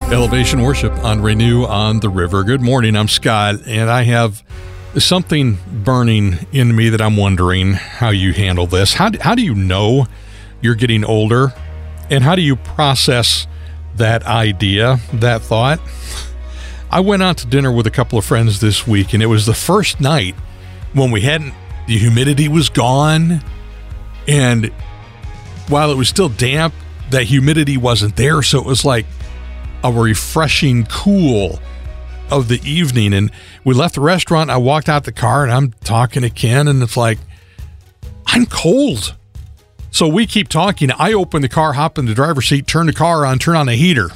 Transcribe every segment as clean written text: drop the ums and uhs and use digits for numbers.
Elevation Worship on Renew on the River. Good morning, I'm Scott, and I have something burning in me that I'm wondering how you handle this. How do you know you're getting older, and how do you process that idea, that thought? I went out to dinner with a couple of friends this week, and it was the first night when the humidity was gone, and while it was still damp, that humidity wasn't there, so it was like a refreshing cool of the evening. And we left the restaurant. I walked out the car and I'm talking to Ken, and it's like, I'm cold. So we keep talking. I open the car, hop in the driver's seat, turn the car on, turn on the heater.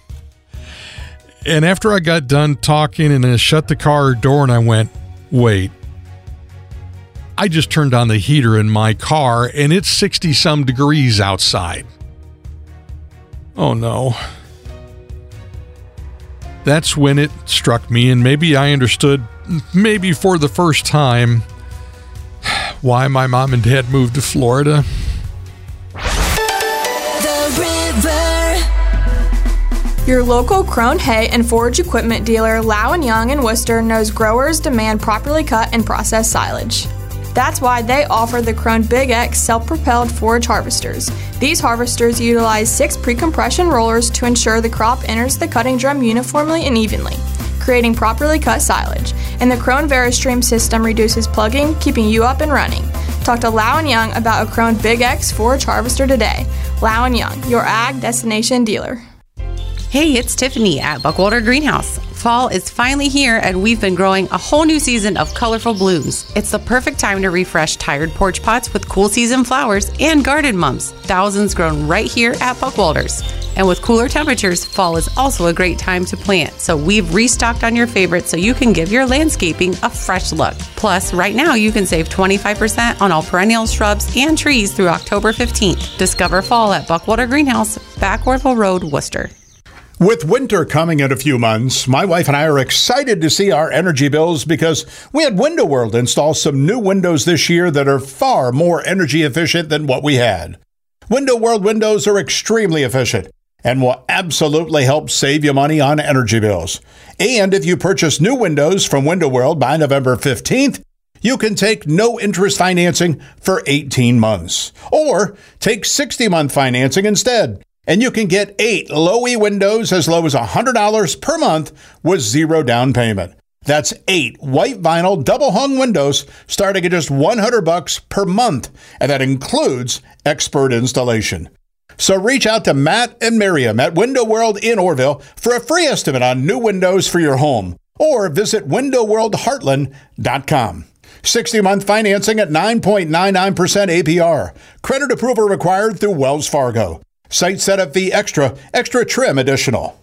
And after I got done talking and I shut the car door, and I went, wait, I just turned on the heater in my car and it's 60 some degrees outside. Oh no. That's when it struck me, and maybe I understood, maybe for the first time, why my mom and dad moved to Florida. The River. Your local Krone hay and forage equipment dealer Lau & Young in Worcester knows growers demand properly cut and processed silage. That's why they offer the Krone Big X self-propelled forage harvesters. These harvesters utilize 6 pre-compression rollers to ensure the crop enters the cutting drum uniformly and evenly, creating properly cut silage. And the Krone VeriStream system reduces plugging, keeping you up and running. Talk to Lau & Young about a Krone Big X forage harvester today. Lau & Young, your ag destination dealer. Hey, it's Tiffany at Buckwalter Greenhouse. Fall is finally here, and we've been growing a whole new season of colorful blooms. It's the perfect time to refresh tired porch pots with cool season flowers and garden mums. Thousands grown right here at Buckwalters. And with cooler temperatures, fall is also a great time to plant. So we've restocked on your favorites so you can give your landscaping a fresh look. Plus, right now you can save 25% on all perennial shrubs and trees through October 15th. Discover fall at Buckwalter Greenhouse, Backwardville Road, Worcester. With winter coming in a few months, my wife and I are excited to see our energy bills because we had Window World install some new windows this year that are far more energy efficient than what we had. Window World windows are extremely efficient and will absolutely help save you money on energy bills. And if you purchase new windows from Window World by November 15th, you can take no interest financing for 18 months. Or take 60-month financing instead. And you can get 8 Low-E windows as low as $100 per month with 0 down payment. That's 8 white vinyl double-hung windows starting at just $100 per month, and that includes expert installation. So reach out to Matt and Miriam at Window World in Orville for a free estimate on new windows for your home, or visit windowworldheartland.com. 60-month financing at 9.99% APR. Credit approval required through Wells Fargo. Site setup fee extra trim additional.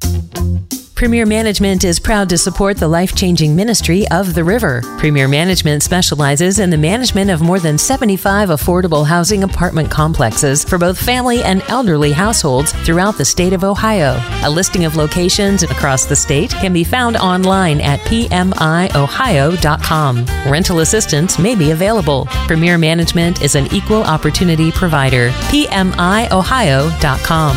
Premier Management is proud to support the life-changing ministry of the River. Premier Management specializes in the management of more than 75 affordable housing apartment complexes for both family and elderly households throughout the state of Ohio. A listing of locations across the state can be found online at pmiohio.com. Rental assistance may be available. Premier Management is an equal opportunity provider. pmiohio.com.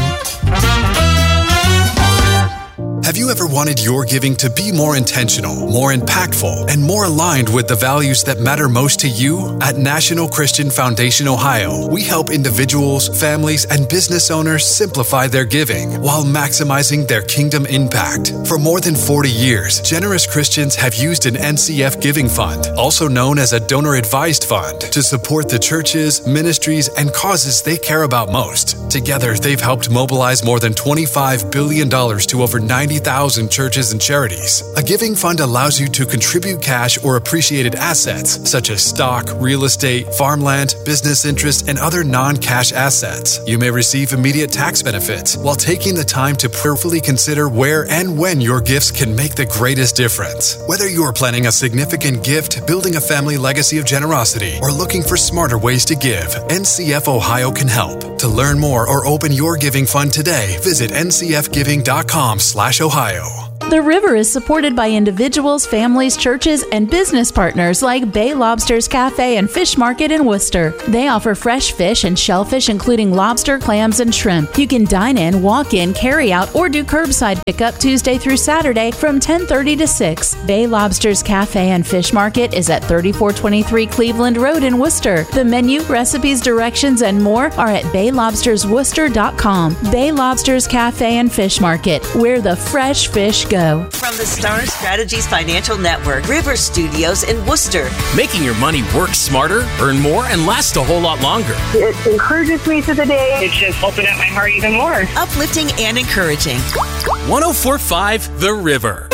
Have you ever wanted your giving to be more intentional, more impactful, and more aligned with the values that matter most to you? At National Christian Foundation Ohio, we help individuals, families, and business owners simplify their giving while maximizing their kingdom impact. For more than 40 years, generous Christians have used an NCF giving fund, also known as a donor-advised fund, to support the churches, ministries, and causes they care about most. Together, they've helped mobilize more than $25 billion to over 90,000 churches and charities. A giving fund allows you to contribute cash or appreciated assets, such as stock, real estate, farmland, business interests, and other non-cash assets. You may receive immediate tax benefits while taking the time to prayerfully consider where and when your gifts can make the greatest difference. Whether you are planning a significant gift, building a family legacy of generosity, or looking for smarter ways to give, NCF Ohio can help. To learn more or open your giving fund today, visit ncfgiving.com/Ohio. Ohio. The River is supported by individuals, families, churches, and business partners like Bay Lobsters Cafe and Fish Market in Worcester. They offer fresh fish and shellfish, including lobster, clams, and shrimp. You can dine in, walk in, carry out, or do curbside pickup Tuesday through Saturday from 10:30 to 6. Bay Lobsters Cafe and Fish Market is at 3423 Cleveland Road in Worcester. The menu, recipes, directions, and more are at baylobstersworcester.com. Bay Lobsters Cafe and Fish Market, where the fresh fish go. From the Star Strategies Financial Network, River Studios in Worcester. Making your money work smarter, earn more, and last a whole lot longer. It encourages me through the day. It's just opened up my heart even more. Uplifting and encouraging. 104.5 The River.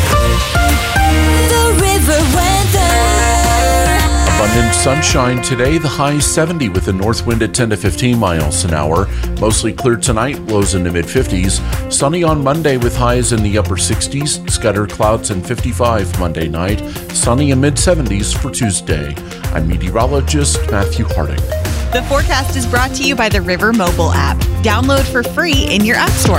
The River weather. Abundant sunshine today, the high 70 with a north wind at 10 to 15 miles an hour. Mostly clear tonight, lows in the mid-50s. Sunny on Monday with highs in the upper 60s. Scattered clouds and 55 Monday night. Sunny in mid-70s for Tuesday. I'm meteorologist Matthew Harding. The forecast is brought to you by the River mobile app. Download for free in your app store.